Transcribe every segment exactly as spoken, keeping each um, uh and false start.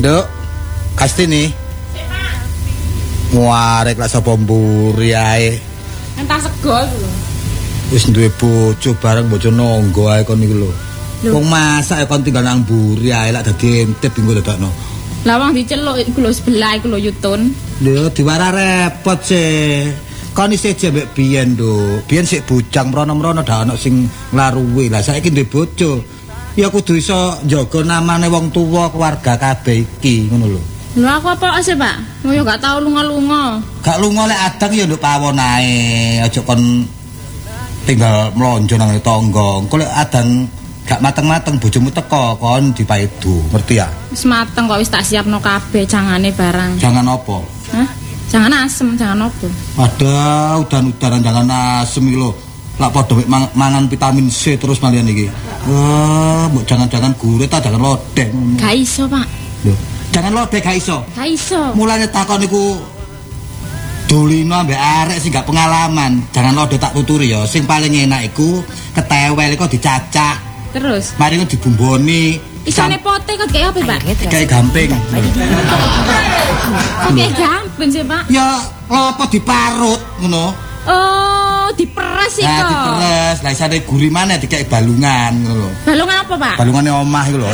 Nduk, Kastini. Muarek lak sapa mburi ae. Entah sego iku lho. Wis duwe bojo bareng bojo nonggo ae kon iku lho. Wong masak kon tinggal nang mburi ae lak dadi entip engko dadakno. Lah wong diceluk iku lho sebelah iku lho Yutun. Lho diwara repot sih. Kon isih jembek biyen Nduk. Biyen sik bujang mrono-mrono dak ono sing nglaruwi. Lah saiki duwe bojo. Ya kudu iso njaga namane wong tuwa keluarga kabeh iki ngono lho. Lho aku apa sih, Pak? Ngoyo gak tau lunga-lunga. Gak lunga lek adang ya nduk pawon ae. Aja kon tinggal mlonjo nang tangga. Engko lek adang gak mateng-mateng bojomu teko kon dipaidu. Ngerti ya? Wis mateng kok wis tak siapno kabeh jangane barang. Jangan apa? Hah? Jangan asem, jangan apa? Ada udan-udanan jangan asem iki lho. Lak padha mang mangan vitamin C terus malian iki. Wah, mbok jangan-jangan gurih ta jangan lodeh. Gak iso, Pak. Lho, jangan lodeh gak iso. Gak iso. Mulane takon niku dolino ambek arek sing gak pengalaman. Jangan lodeh tak tuturi ya. Sing paling enak iku ketewel iku dicacak. Terus mari ku dibumboni. Isane pote kok kayak apa, Pak? Kayak gamping. Kok kayak gamping sih, Pak? Ya, apa diparut ngono. Oh, diperes iku. Nah, diperes. Lah isane gurih maneh dikek balungan ngono lho. Balungan apa, Pak? Balungane omah iku lho.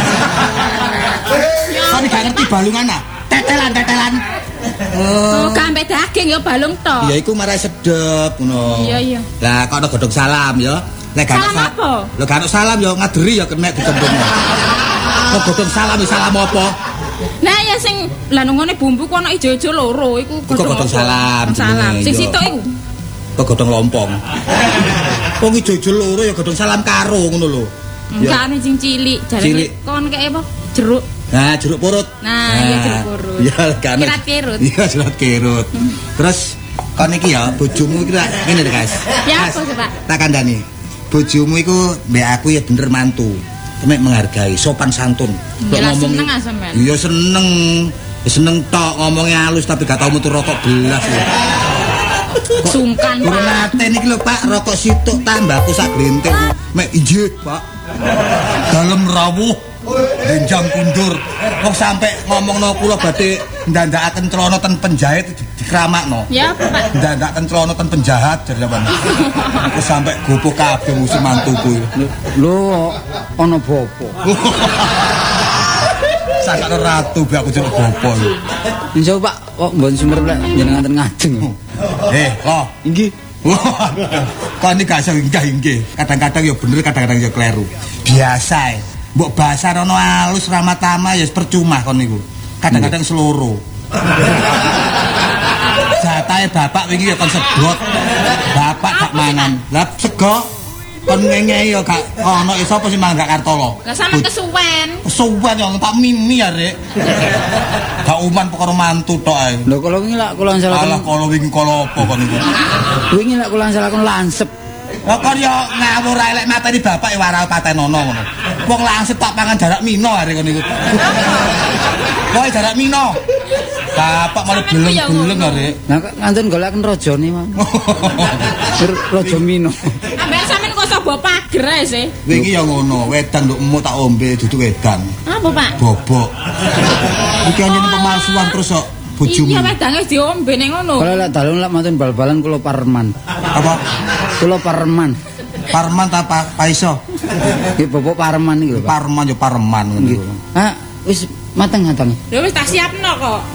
Kan gak ngerti balungan ah. Tetelan-tetelan. Oh, gak ambek daging ya balung to. Ya iku marai sedep ngono. Iya, iya. Lah kok ana godhong salam ya. Lek gak salam apa? Lho gak ana salam ya ngaderi ya kenek ditembung. Kok godhong salam ya salam apa? Nah ya sing lah nungone bumbu ku ana ijo-ijo loro iku godhong salam. Salam. Sing sitok iku. Kok godhong lompong. Wong ijo-ijo loro ya godhong salam karo ngono lho. Enggak ana sing cilik, jarene kon kek apa? Jeruk. Nah, jeruk purut. Nah, iya jeruk purut. Iya, kan. Kirat kerut. Iya, kirat kerut. Terus kon iki ya bojomu iki ngene lho, Guys. Ya apa sih, Pak? Tak kandhani. Bojomu iku mbek aku ya bener mantu. Kemek menghargai, sopan santun. Kok ngomong seneng ah sampean. Iya seneng. Ya seneng tok ngomongnya halus tapi gak tau mutu rokok belas ya. Kok sungkan, Pak. Nate niki lho, Pak, rokok situk tambahku sak glintir. Mek injih, Pak. Dalem rawuh. Denjang kundur. Wong sampe ngomongno kula badhe ndandakaken celana ten penjahit dikramakno. Ya apa, Pak? Ndandakaken celana ten penjahat jare sampean. Wis sampe gopoh kabeh musuh mantuku. Lho, ana bopo. Sakane ratu be aku jek bopo. Insyaallah Pak, kok mbon sumer lek jenengan ten ngajeng. Eh, kok inggih. Kok ini gak iso inggih-inggih. Kadang-kadang ya bener, kadang-kadang ya kleru. Biasa ya. Mbok bahasa rono halus ramah tamah ya percuma kon niku. Kadang-kadang seloro. Jatahe bapak wingi ya kon sedot. Bapak gak mangan. Lah sego kon ngengei ya gak ono iso apa sing mangan gak kartolo. Lah sampe kesuwen. Kesuwen yo tak mimi ya, Rek. Gak uman perkara mantu tok ae. Lho kala wingi lak kula ansalaken. Alah kala wingi kala apa kon niku. Wingi lak kula ansalaken lansep. Lah kon yo ngawur ae lek mateni bapak e waral patenono ngono. Wong langsep tak pangan jarak mino are kon niku. Kowe jarak mino. Bapak malah beleng-beleng are. Lah kok nganten golekaken rajane, Mang. Raja mino. Ambek sampean kok iso bawa pager ae sih. Wingi yo ngono, wedang nduk emu tak ombe dudu wedang. Apa, Pak? Bobok. Iki anjene pemalsuan terus kok bojomu. Iya wedange wis diombe ning ngono. Kala lek dalem lek maten bal-balan kula parman. Apa? Kula parman. Parman ta Pak Paiso? Nggih Bapak parman iki lho, Pak. Parman yo parman ngono. Ah, wis mateng-mateng. Lho wis tak siapno kok.